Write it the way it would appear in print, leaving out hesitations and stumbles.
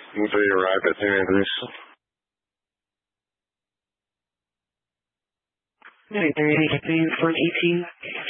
Until you arrive at St. Andrews. 9:30, for 18.